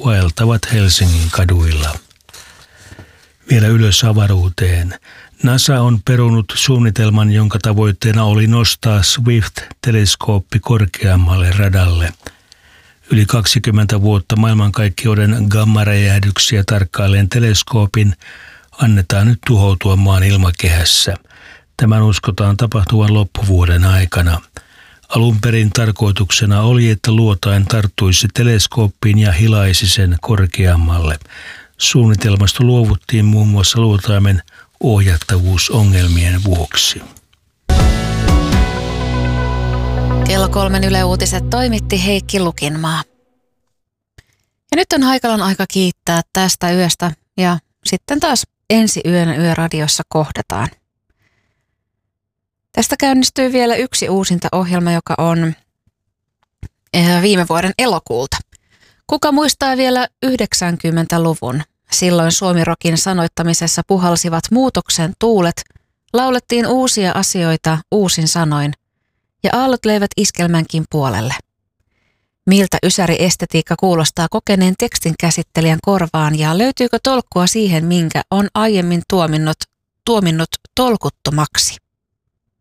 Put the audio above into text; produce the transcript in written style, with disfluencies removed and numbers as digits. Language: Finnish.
vaeltavat Helsingin kaduilla. Vielä ylös avaruuteen. NASA on perunut suunnitelman, jonka tavoitteena oli nostaa Swift-teleskooppi korkeammalle radalle. Yli 20 vuotta maailmankaikkeuden gammaräjähdyksiä tarkkailleen teleskoopin annetaan nyt tuhoutua maan ilmakehässä. Tämän uskotaan tapahtuvan loppuvuoden aikana. Alun perin tarkoituksena oli, että luotain tarttuisi teleskooppiin ja hilaisi sen korkeammalle. Suunnitelmasta luovuttiin muun muassa luotaimen ohjattavuusongelmien vuoksi. Kello 3 Yle Uutiset toimitti Heikki Lukinmaa. Ja nyt on Haikalan aika kiittää tästä yöstä ja sitten taas ensi yönä Yöradiossa kohdataan. Tästä käynnistyy vielä yksi uusinta ohjelma, joka on viime vuoden elokuulta. Kuka muistaa vielä 90-luvun? Silloin Suomi-rokin sanoittamisessa puhalsivat muutoksen tuulet, laulettiin uusia asioita uusin sanoin ja aallot löivät iskelmänkin puolelle. Miltä ysäriestetiikka kuulostaa kokeneen tekstin käsittelijän korvaan ja löytyykö tolkkua siihen, minkä on aiemmin tuominnut tolkuttomaksi?